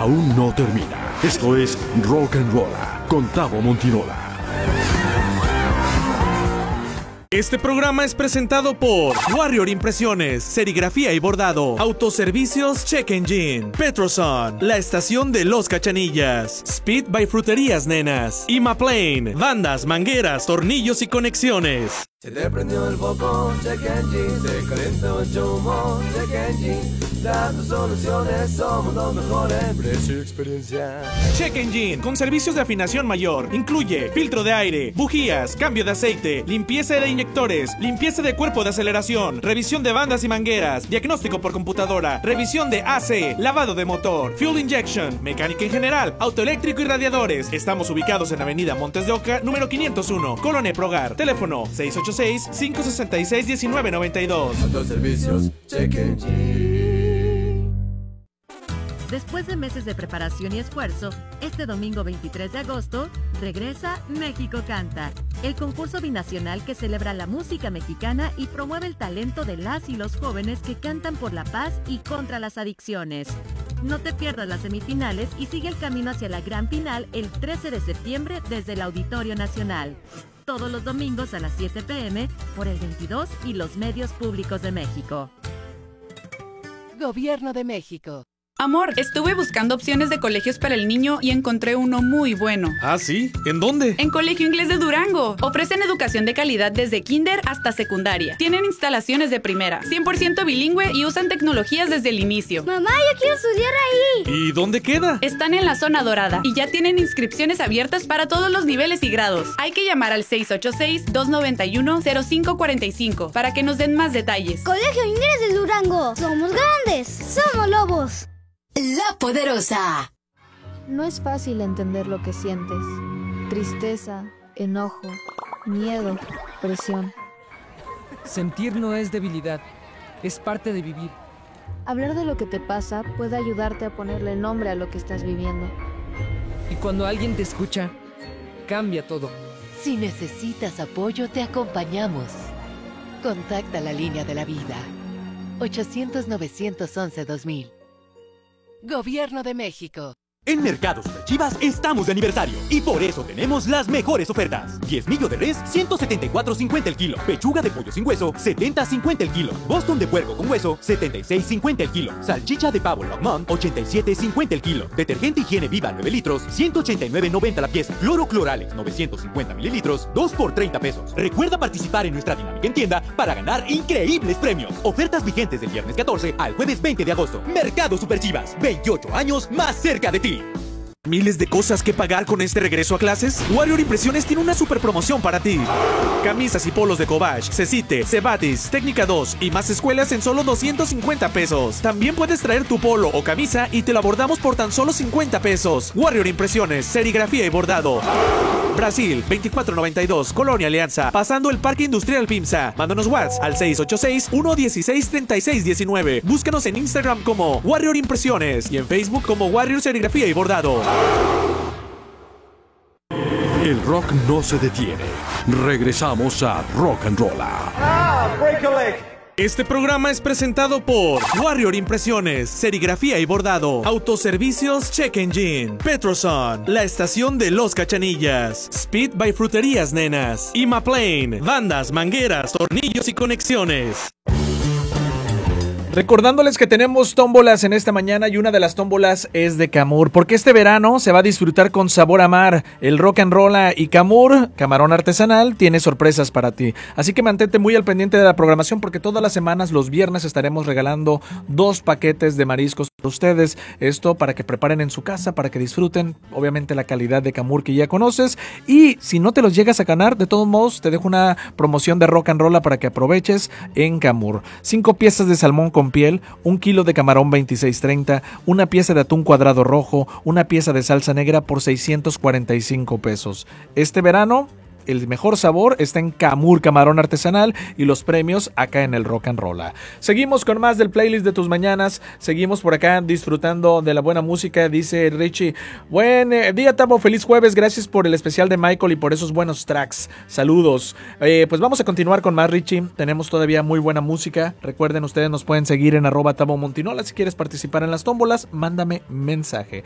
aún no termina. Esto es Rock and Rolla con Tavo Montinola. Este programa es presentado por Warrior Impresiones, serigrafía y bordado, autoservicios Check Engine, Petroson, la estación de Los Cachanillas, Speed by Fruterías Nenas, Imaplane, bandas, mangueras, tornillos y conexiones. Se te prendió el foco, Check Engine, se calentó el humo, Check Engine, dando soluciones, somos los mejores, precio y experiencia. Check Engine, con servicios de afinación mayor, incluye filtro de aire, bujías, cambio de aceite, limpieza de inyectores, limpieza de cuerpo de aceleración, revisión de bandas y mangueras, diagnóstico por computadora, revisión de AC, lavado de motor, fuel injection, mecánica en general, autoeléctrico y radiadores. Estamos ubicados en Avenida Montes de Oca, número 501, Colonia Progar. Teléfono 686-566-1992. Autoservicios Check Engine. Después de meses de preparación y esfuerzo, este domingo 23 de agosto, regresa México Canta, el concurso binacional que celebra la música mexicana y promueve el talento de las y los jóvenes que cantan por la paz y contra las adicciones. No te pierdas las semifinales y sigue el camino hacia la gran final el 13 de septiembre desde el Auditorio Nacional. Todos los domingos a las 7 p.m. por el 22 y los medios públicos de México. Gobierno de México. Amor, estuve buscando opciones de colegios para el niño y encontré uno muy bueno. ¿Ah, sí? ¿En dónde? En Colegio Inglés de Durango. Ofrecen educación de calidad desde kinder hasta secundaria. Tienen instalaciones de primera, 100% bilingüe y usan tecnologías desde el inicio. Mamá, yo quiero estudiar ahí. ¿Y dónde queda? Están en la zona dorada y ya tienen inscripciones abiertas para todos los niveles y grados. Hay que llamar al 686-291-0545 para que nos den más detalles. Colegio Inglés de Durango. Somos grandes. Somos lobos. La Poderosa. No es fácil entender lo que sientes. Tristeza, enojo, miedo, presión. Sentir no es debilidad, es parte de vivir. Hablar de lo que te pasa puede ayudarte a ponerle nombre a lo que estás viviendo. Y cuando alguien te escucha, cambia todo. Si necesitas apoyo, te acompañamos. Contacta la línea de la vida. 800-911-2000. Gobierno de México. En Mercado Superchivas estamos de aniversario y por eso tenemos las mejores ofertas. Diezmillo de res, 174.50 el kilo. Pechuga de pollo sin hueso, 70.50 el kilo. Boston de puerco con hueso, 76.50 el kilo. Salchicha de pavo Longmont, 87.50 el kilo. Detergente Higiene Viva 9 litros, 189.90 la pieza. Cloro Cloralex 950 mililitros, 2 por 30 pesos. Recuerda participar en nuestra dinámica en tienda para ganar increíbles premios. Ofertas vigentes del viernes 14 al jueves 20 de agosto. Mercado Superchivas, 28 años más cerca de ti. ¿Miles de cosas que pagar con este regreso a clases? Warrior Impresiones tiene una super promoción para ti. Camisas y polos de Cobach, Cecite, Cebatis, Técnica 2 y más escuelas en solo 250 pesos. También puedes traer tu polo o camisa y te lo abordamos por tan solo 50 pesos. Warrior Impresiones, serigrafía y bordado. Brasil, 2492, Colonia Alianza, pasando el Parque Industrial PIMSA. Mándanos WhatsApp al 686-116-3619. Búscanos en Instagram como Warrior Impresiones y en Facebook como Warrior Serigrafía y Bordado. El rock no se detiene. Regresamos a Rock and Rolla. Este programa es presentado por Warrior Impresiones, serigrafía y bordado, autoservicios Check Engine, Petroson, la estación de Los Cachanillas, Speed by Fruterías Nenas, Imaplane, bandas, mangueras, tornillos y conexiones. Recordándoles que tenemos tómbolas en esta mañana y una de las tómbolas es de Camur, porque este verano se va a disfrutar con sabor a mar. El Rock and Rolla y Camur, camarón artesanal, tiene sorpresas para ti. Así que mantente muy al pendiente de la programación porque todas las semanas, los viernes, estaremos regalando 2 paquetes de mariscos para ustedes. Esto para que preparen en su casa, para que disfruten, obviamente, la calidad de Camur que ya conoces. Y si no te los llegas a ganar, de todos modos, te dejo una promoción de Rock and Rolla para que aproveches en Camur. 5 piezas de salmón con piel, 1 kilo de camarón 26.30, una pieza de atún cuadrado rojo, una pieza de salsa negra por 645 pesos. Este verano, el mejor sabor está en Camur, camarón artesanal, y los premios acá en el Rock and Rolla. Seguimos con más del playlist de tus mañanas. Seguimos por acá disfrutando de la buena música. Dice Richie: buen día, Tavo, feliz jueves, gracias por el especial de Michael y por esos buenos tracks. Saludos. Pues vamos a continuar con más, Richie. Tenemos todavía muy buena música. Recuerden, ustedes nos pueden seguir en @TavoMontinola. Si quieres participar en las tómbolas, mándame mensaje.